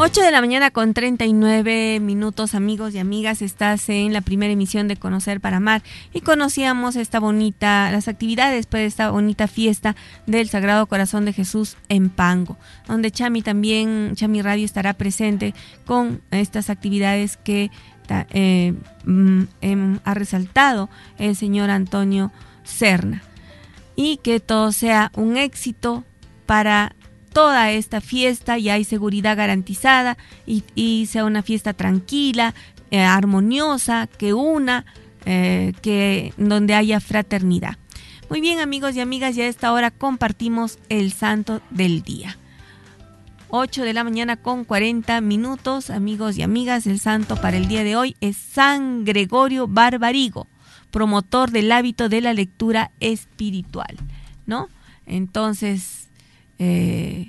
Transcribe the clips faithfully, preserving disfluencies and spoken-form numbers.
ocho de la mañana con treinta y nueve minutos, amigos y amigas. Estás en la primera emisión de Conocer para Amar y conocíamos esta bonita, las actividades pues, de esta bonita fiesta del Sagrado Corazón de Jesús en Pango, donde Chami también, Chami Radio estará presente con estas actividades que eh, eh, ha resaltado el señor Antonio Serna, y que todo sea un éxito para toda esta fiesta. Y hay seguridad garantizada y, y sea una fiesta tranquila, eh, armoniosa, que una, eh, que donde haya fraternidad. Muy bien, amigos y amigas, ya a esta hora compartimos el santo del día. ocho de la mañana con cuarenta minutos, amigos y amigas. El santo para el día de hoy es San Gregorio Barbarigo, promotor del hábito de la lectura espiritual, ¿no? Entonces, Eh,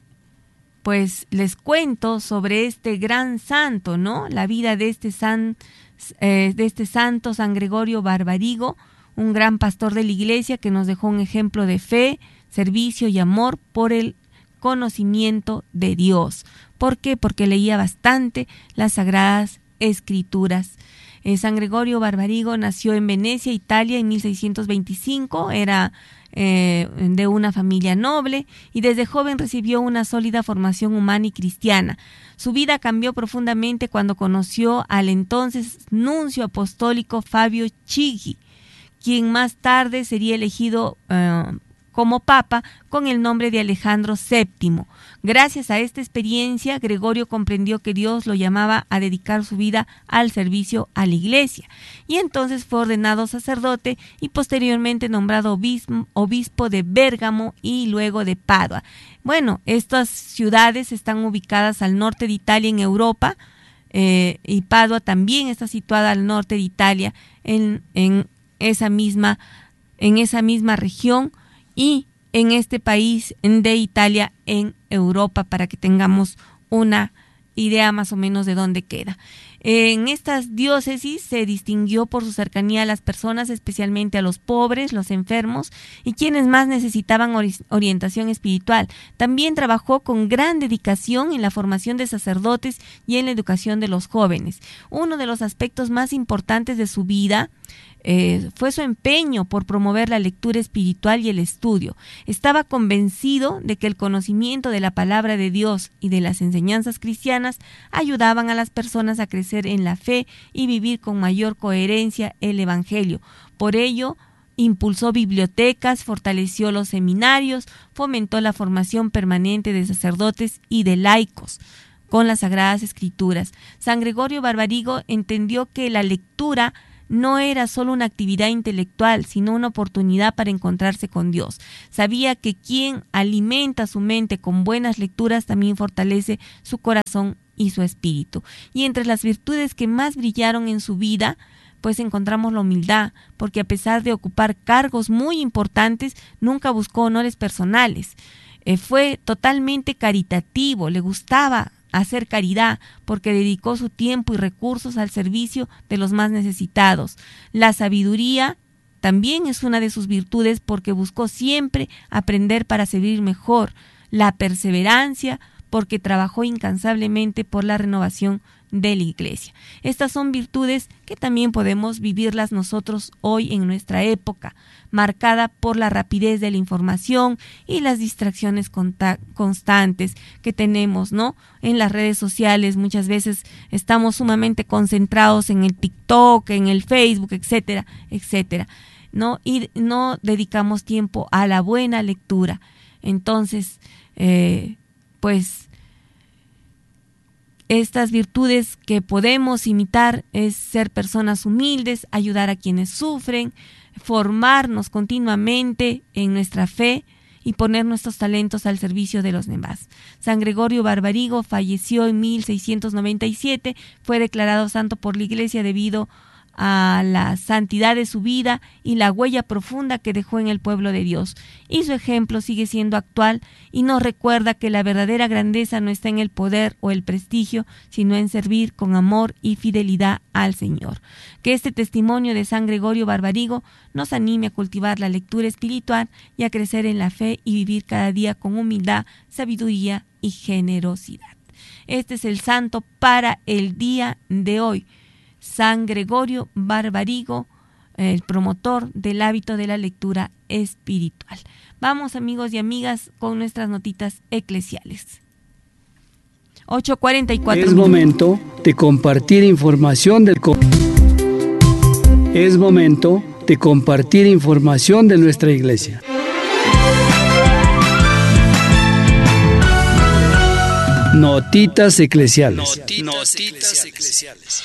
pues les cuento sobre este gran santo, ¿no? La vida de este, san, eh, de este santo San Gregorio Barbarigo, un gran pastor de la iglesia que nos dejó un ejemplo de fe, servicio y amor por el conocimiento de Dios. ¿Por qué? Porque leía bastante las Sagradas Escrituras. Eh, San Gregorio Barbarigo nació en Venecia, Italia, en mil seiscientos veinticinco. Era eh, de una familia noble y desde joven recibió una sólida formación humana y cristiana. Su vida cambió profundamente cuando conoció al entonces nuncio apostólico Fabio Chigi, quien más tarde sería elegido eh, como papa con el nombre de Alejandro séptimo. Gracias a esta experiencia, Gregorio comprendió que Dios lo llamaba a dedicar su vida al servicio a la iglesia, y entonces fue ordenado sacerdote y posteriormente nombrado obispo, obispo de Bérgamo y luego de Padua. Bueno, estas ciudades están ubicadas al norte de Italia en Europa, eh, y Padua también está situada al norte de Italia en, en esa misma, en esa misma región, y en este país de Italia en Europa, para que tengamos una idea más o menos de dónde queda. En estas diócesis se distinguió por su cercanía a las personas, especialmente a los pobres, los enfermos y quienes más necesitaban ori- orientación espiritual. También trabajó con gran dedicación en la formación de sacerdotes y en la educación de los jóvenes. Uno de los aspectos más importantes de su vida Eh, fue su empeño por promover la lectura espiritual y el estudio. Estaba convencido de que el conocimiento de la palabra de Dios y de las enseñanzas cristianas ayudaban a las personas a crecer en la fe y vivir con mayor coherencia el Evangelio. Por ello, impulsó bibliotecas, fortaleció los seminarios, fomentó la formación permanente de sacerdotes y de laicos con las Sagradas Escrituras. San Gregorio Barbarigo entendió que la lectura no era solo una actividad intelectual, sino una oportunidad para encontrarse con Dios. Sabía que quien alimenta su mente con buenas lecturas también fortalece su corazón y su espíritu. Y entre las virtudes que más brillaron en su vida, pues encontramos la humildad, porque a pesar de ocupar cargos muy importantes, nunca buscó honores personales. Eh, fue totalmente caritativo, le gustaba hacer caridad, porque dedicó su tiempo y recursos al servicio de los más necesitados. La sabiduría también es una de sus virtudes, porque buscó siempre aprender para servir mejor. La perseverancia, porque trabajó incansablemente por la renovación de la iglesia. Estas son virtudes que también podemos vivirlas nosotros hoy en nuestra época, marcada por la rapidez de la información y las distracciones conta- constantes que tenemos, ¿no? En las redes sociales muchas veces estamos sumamente concentrados en el TikTok, en el Facebook, etcétera, etcétera, ¿no? Y no dedicamos tiempo a la buena lectura. Entonces, eh, pues estas virtudes que podemos imitar es ser personas humildes, ayudar a quienes sufren, formarnos continuamente en nuestra fe y poner nuestros talentos al servicio de los demás. San Gregorio Barbarigo falleció en mil seiscientos noventa y siete, fue declarado santo por la Iglesia debido a la santidad de su vida y la huella profunda que dejó en el pueblo de Dios. Y su ejemplo sigue siendo actual y nos recuerda que la verdadera grandeza no está en el poder o el prestigio, sino en servir con amor y fidelidad al Señor. Que este testimonio de San Gregorio Barbarigo nos anime a cultivar la lectura espiritual y a crecer en la fe y vivir cada día con humildad, sabiduría y generosidad. Este es el santo para el día de hoy. San Gregorio Barbarigo, el promotor del hábito de la lectura espiritual. Vamos, amigos y amigas, con nuestras notitas eclesiales. ocho cuarenta y cuatro. Es momento de compartir información del co- Es momento de compartir información de nuestra iglesia. Notitas eclesiales. Notitas eclesiales.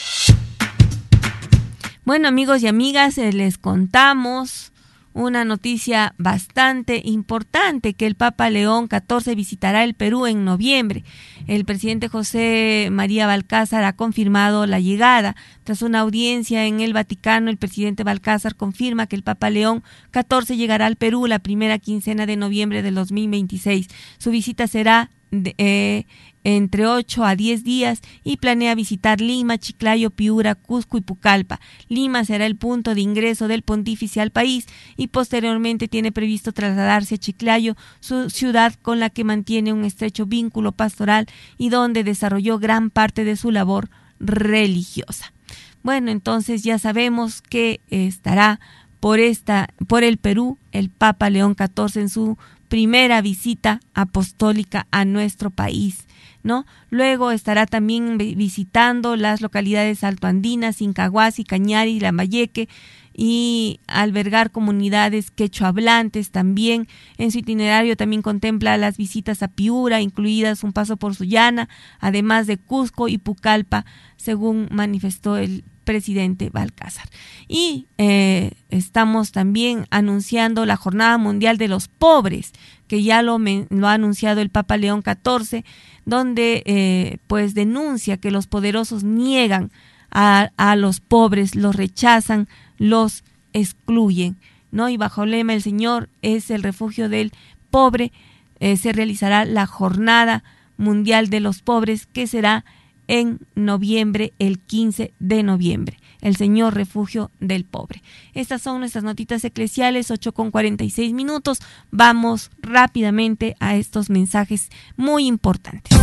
Bueno, amigos y amigas, eh, les contamos una noticia bastante importante, que el Papa León catorce visitará el Perú en noviembre. El presidente José María Balcázar ha confirmado la llegada. Tras una audiencia en el Vaticano, el presidente Balcázar confirma que el Papa León catorce llegará al Perú la primera quincena de noviembre del dos mil veintiséis. Su visita será de, eh, entre ocho a diez días y planea visitar Lima, Chiclayo, Piura, Cusco y Pucallpa. Lima será el punto de ingreso del pontífice al país y posteriormente tiene previsto trasladarse a Chiclayo, su ciudad con la que mantiene un estrecho vínculo pastoral y donde desarrolló gran parte de su labor religiosa. Bueno, entonces ya sabemos que estará por esta, por el Perú el Papa León catorce en su primera visita apostólica a nuestro país, ¿no? Luego estará también visitando las localidades altoandinas, Incahuasi, Cañari, Lambayeque, y albergar comunidades quechohablantes también. En su itinerario también contempla las visitas a Piura, incluidas un paso por Sullana, además de Cusco y Pucallpa, según manifestó el presidente Balcázar. Y eh, estamos también anunciando la Jornada Mundial de los Pobres, que ya lo, me, lo ha anunciado el Papa León catorce, donde eh, pues denuncia que los poderosos niegan a, a los pobres, los rechazan, los excluyen, ¿no? Y bajo el lema "El Señor es el refugio del pobre", eh, se realizará la Jornada Mundial de los Pobres, que será en noviembre, el quince de noviembre. El Señor, refugio del pobre. Estas son nuestras notitas eclesiales, ocho con cuarenta y seis minutos. Vamos rápidamente a estos mensajes muy importantes.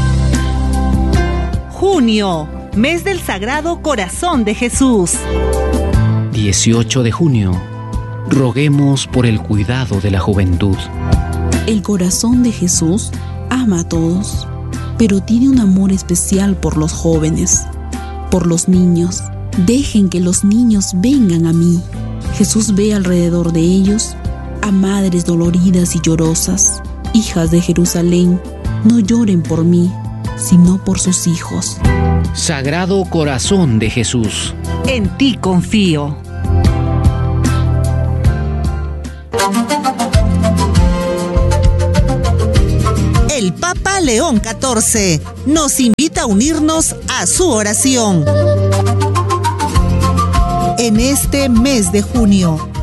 Junio, mes del Sagrado Corazón de Jesús. dieciocho de junio. Roguemos por el cuidado de la juventud. El corazón de Jesús ama a todos, pero tiene un amor especial por los jóvenes, por los niños. Dejen que los niños vengan a mí. Jesús ve alrededor de ellos a madres doloridas y llorosas. Hijas de Jerusalén, no lloren por mí, sino por sus hijos. Sagrado Corazón de Jesús, En ti confío. El Papa León catorce nos invita a unirnos a su oración. En este mes de junio,